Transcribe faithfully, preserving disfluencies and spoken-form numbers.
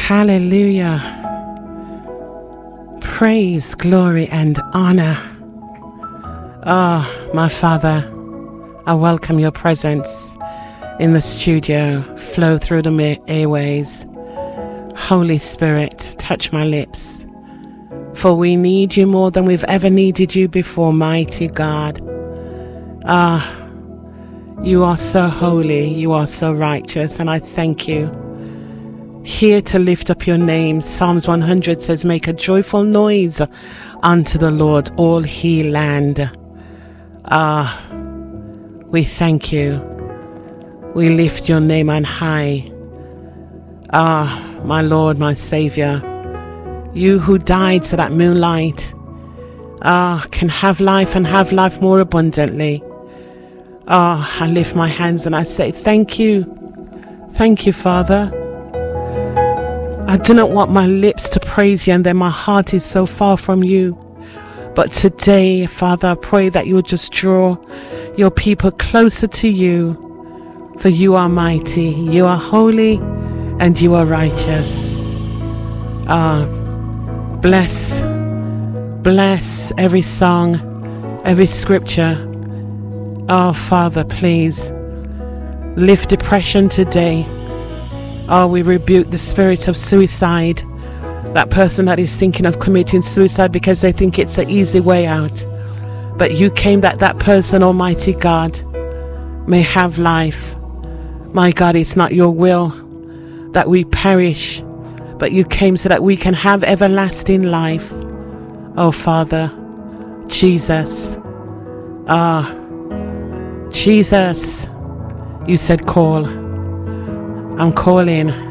Hallelujah. Praise, glory, and honor. Oh, my Father, I welcome your presence in the studio. Flow through the airways. Holy Spirit, touch my lips. For we need you more than we've ever needed you before, mighty God. Ah, you are so holy, you are so righteous, and I thank you. Here to lift up your name. Psalms one hundred says, make a joyful noise unto the Lord, all he land. Ah, we thank you. We lift your name on high. Ah, my Lord, my Savior, you who died so that moonlight ah, can have life and have life more abundantly. Ah, I lift my hands and I say, thank you. Thank you, Father. I do not want my lips to praise you and then my heart is so far from you. But today, Father, I pray that you will just draw your people closer to you. For you are mighty, you are holy, and you are righteous. Ah, bless, bless every song, every scripture. Oh, Father, please lift depression today. Oh, we rebuke the spirit of suicide. That person that is thinking of committing suicide because they think it's an easy way out. But you came that that person, Almighty God, may have life. My God, it's not your will that we perish, but you came so that we can have everlasting life. Oh, Father, Jesus, ah, Jesus, you said call. I'm calling.